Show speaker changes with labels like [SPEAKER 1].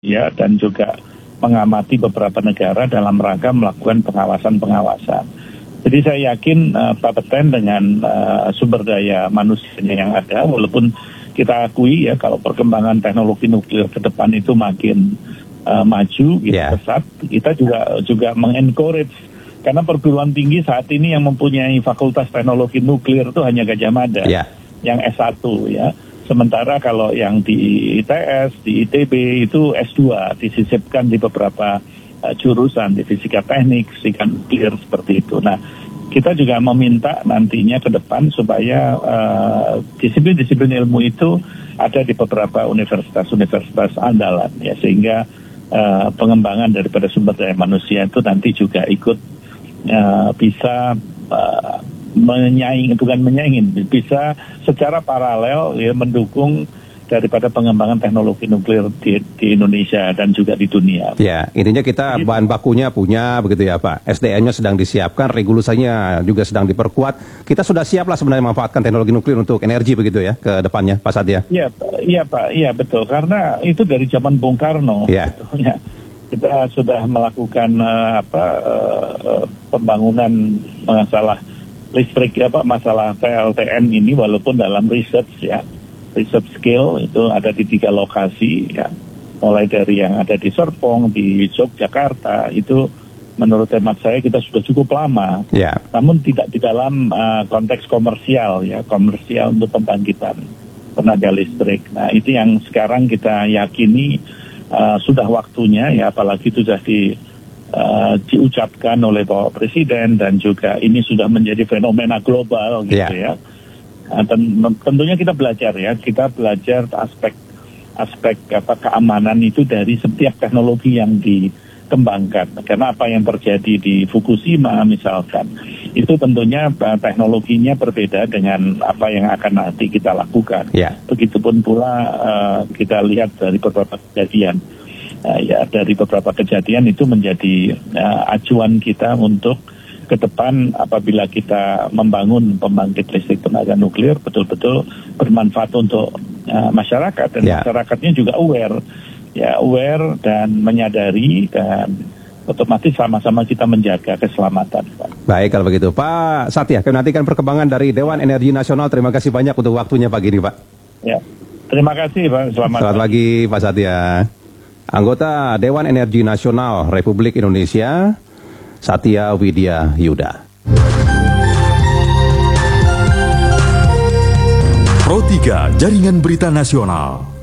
[SPEAKER 1] ya, dan juga mengamati beberapa negara dalam rangka melakukan pengawasan-pengawasan. Jadi saya yakin Bapeten dengan sumber daya manusianya yang ada, walaupun kita akui ya kalau perkembangan teknologi nuklir ke depan itu makin maju, gitu, pesat, kita juga mengencourage, karena perguruan tinggi saat ini yang mempunyai fakultas teknologi nuklir itu hanya Gajah Mada, yang S1 ya. Sementara kalau yang di ITS, di ITB itu S2, disisipkan di beberapa jurusan, di fisika teknik, fisika nuklir, seperti itu. Nah, kita juga meminta nantinya ke depan supaya disiplin-disiplin ilmu itu ada di beberapa universitas-universitas andalan, ya, sehingga pengembangan daripada sumber daya manusia itu nanti juga ikut bisa bisa secara paralel ya mendukung daripada pengembangan teknologi nuklir di Indonesia dan juga di dunia.
[SPEAKER 2] Ya, intinya kita bahan bakunya punya begitu ya Pak. SDM-nya sedang disiapkan, regulasinya juga sedang diperkuat. Kita sudah siap lah sebenarnya memanfaatkan teknologi nuklir untuk energi begitu ya ke depannya, Pak Satya.
[SPEAKER 1] Iya Pak, iya betul. Karena itu dari zaman Bung Karno.
[SPEAKER 2] Ya.
[SPEAKER 1] Kita sudah melakukan pembangunan masalah listrik masalah PLTN ini, walaupun dalam research skill itu ada di 3 lokasi ya, mulai dari yang ada di Serpong, di Yogyakarta, itu menurut hemat saya kita sudah cukup lama, namun tidak di dalam konteks komersial untuk pembangkitan tenaga listrik. Nah, itu yang sekarang kita yakini sudah waktunya ya, apalagi itu sudah diucapkan oleh Bapak Presiden dan juga ini sudah menjadi fenomena global gitu ya. Tentunya kita belajar aspek keamanan itu dari setiap teknologi yang dikembangkan. Karena apa yang terjadi di Fukushima misalkan, itu tentunya teknologinya berbeda dengan apa yang akan nanti kita lakukan. Begitupun pula kita lihat dari beberapa kejadian. Dari beberapa kejadian itu menjadi acuan kita untuk ke depan apabila kita membangun pembangkit listrik tenaga nuklir betul-betul bermanfaat untuk masyarakat, dan masyarakatnya juga aware dan menyadari, dan otomatis sama-sama kita menjaga keselamatan.
[SPEAKER 2] Baik kalau begitu Pak Satya, kami nantikan perkembangan dari Dewan Energi Nasional. Terima kasih banyak untuk waktunya pagi ini Pak.
[SPEAKER 1] Ya, terima kasih Pak.
[SPEAKER 2] Selamat pagi Pak Satya. Anggota Dewan Energi Nasional Republik Indonesia, Satya Widya Yuda.
[SPEAKER 3] Pro 3 Jaringan Berita Nasional.